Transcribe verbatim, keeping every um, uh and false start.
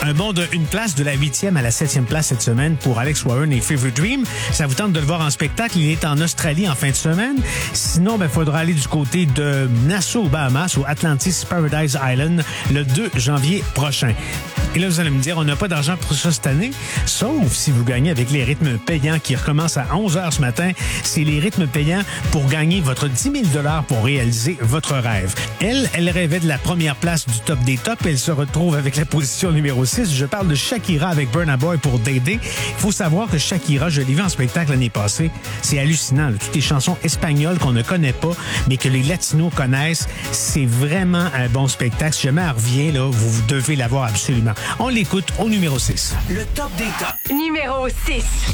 Un bond de une place de la huitième à la septième place cette semaine pour Alex Warren et Fever Dream. Ça vous tente de le voir en spectacle. Il est en Australie en fin de semaine. Sinon, ben, faudra aller du côté de Nassau, aux Bahamas, au Atlantis Paradise Island, le deux janvier prochain. Et là, vous allez me dire, on n'a pas d'argent pour ça cette année, sauf si vous gagnez avec les rythmes payants qui recommencent à onze heures ce matin. C'est les rythmes payants pour gagner votre dix mille dollars pour réaliser votre rêve. Elle, elle rêvait de la première place du top des tops. Elle se retrouve avec la position numéro six. Je parle de Shakira avec Burna Boy pour Dédé. Il faut savoir que Shakira, je l'ai vu en spectacle l'année passée. C'est hallucinant. Là. Toutes les chansons espagnoles qu'on ne connaît pas, mais que les Latinos connaissent. C'est vraiment un bon spectacle. Si jamais elle revient, là, vous, vous devez l'avoir absolument. On l'écoute au numéro six. Le top des tops. Numéro six.